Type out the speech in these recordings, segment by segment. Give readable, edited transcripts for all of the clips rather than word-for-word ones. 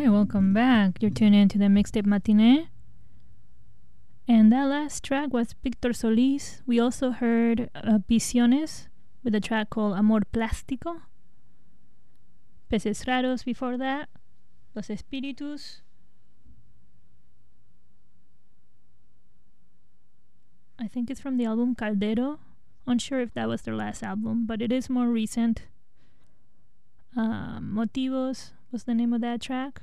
right, welcome back. You're tuning into the Mixtape Matinee. And that last track was Victor Solis. We also heard Visiones with a track called Amor Plástico. Peces Raros before that. Los Espíritus. I think it's from the album Caldero. Unsure if that was their last album, but it is more recent. Motivos was the name of that track.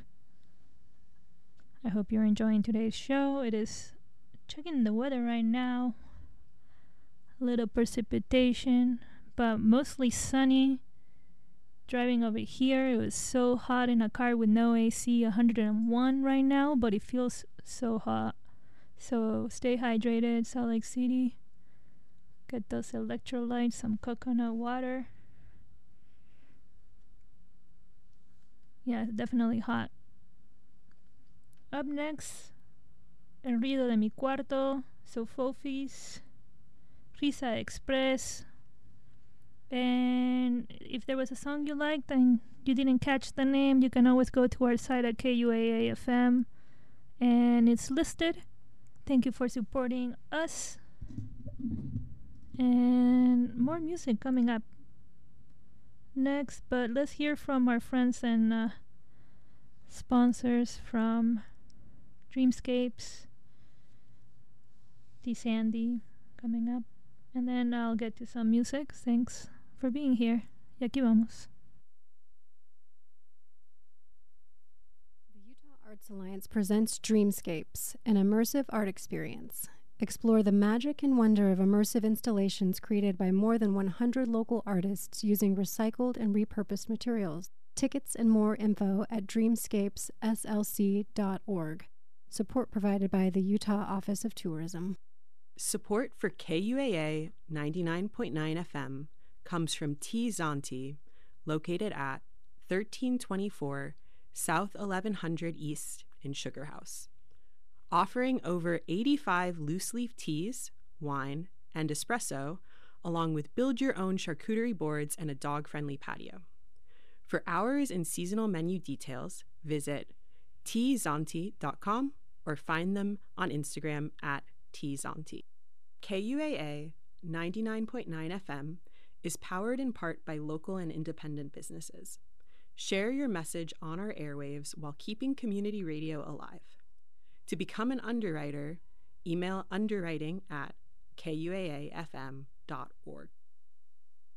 I hope you're enjoying today's show. It is checking the weather right now. A little precipitation, but mostly sunny. Driving over here, it was so hot in a car with no AC, 101 right now, but it feels so hot. So stay hydrated, Salt Lake City. Get those electrolytes, some coconut water. Yeah, it's definitely hot. Up next, El Ruido de Mi Cuarto, Sofofis, Risa Express. And if there was a song you liked and you didn't catch the name, you can always go to our site at KUAA FM and it's listed. Thank you for supporting us. And more music coming up next, but let's hear from our friends and sponsors from Dreamscapes, T. Sandy coming up, and then I'll get to some music. Thanks for being here. Y aquí vamos. The Utah Arts Alliance presents Dreamscapes, an immersive art experience. Explore the magic and wonder of immersive installations created by more than 100 local artists using recycled and repurposed materials. Tickets and more info at dreamscapeslc.org. Support provided by the Utah Office of Tourism. Support for KUAA 99.9 FM comes from T. Zonti, located at 1324 South 1100 East in Sugar House. Offering over 85 loose-leaf teas, wine, and espresso, along with build-your-own charcuterie boards and a dog-friendly patio. For hours and seasonal menu details, visit tzonti.com or find them on Instagram at tzonti. KUAA 99.9 FM is powered in part by local and independent businesses. Share your message on our airwaves while keeping community radio alive. To become an underwriter, email underwriting@kuaafm.org.